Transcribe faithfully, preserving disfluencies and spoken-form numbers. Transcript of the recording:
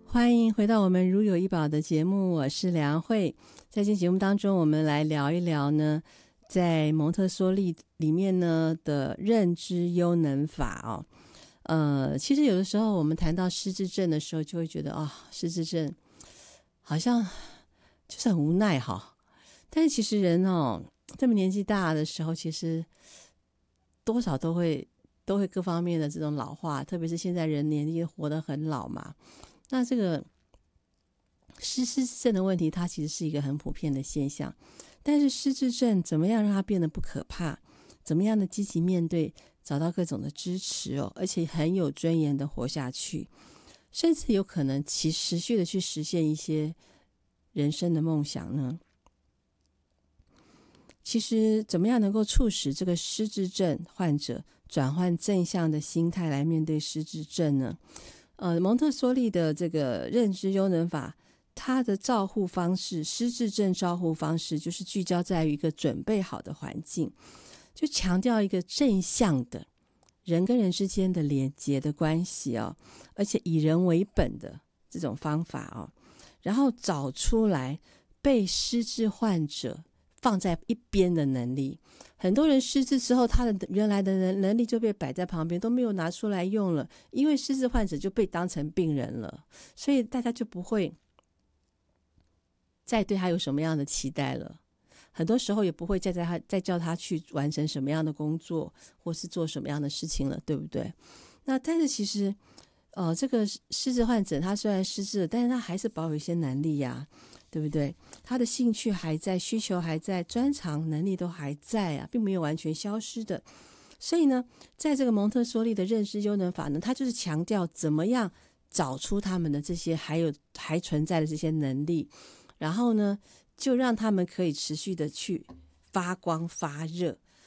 欢迎回到我们如有一宝的节目，我是梁慧。在今天节目当中，我们来聊一聊呢，在蒙特梭利里面呢的认知优能法哦。呃，其实有的时候我们谈到失智症的时候，就会觉得啊、哦，失智症好像就是很无奈哈。但是其实人哦，这么年纪大的时候，其实多少都会都会各方面的这种老化，特别是现在人年纪活得很老嘛。那这个失智症的问题，它其实是一个很普遍的现象。但是失智症怎么样让它变得不可怕？怎么样的积极面对，找到各种的支持哦，而且很有尊严的活下去，甚至有可能其持续的去实现一些人生的梦想呢？其实怎么样能够促使这个失智症患者转换正向的心态来面对失智症呢？呃，蒙特梭利的这个认知优能法，它的照护方式，失智症照护方式就是聚焦在于一个准备好的环境，就强调一个正向的人跟人之间的连结的关系哦，而且以人为本的这种方法哦，然后找出来被失智患者放在一边的能力。很多人失智之后，他的原来的能力就被摆在旁边，都没有拿出来用了，因为失智患者就被当成病人了，所以大家就不会再对他有什么样的期待了。很多时候也不会再在他再叫他去完成什么样的工作，或是做什么样的事情了，对不对？那但是其实，呃，这个失智患者他虽然失智了，但是他还是保有一些能力呀、啊。对不对？他的兴趣还在，需求还在，专长能力都还在啊，并没有完全消失的。所以呢，在这个蒙特梭利的认知优能法呢，它就是强调怎么样找出他们的这些还有还存在的这些能力，然后呢，就让他们可以持续的去发光发热，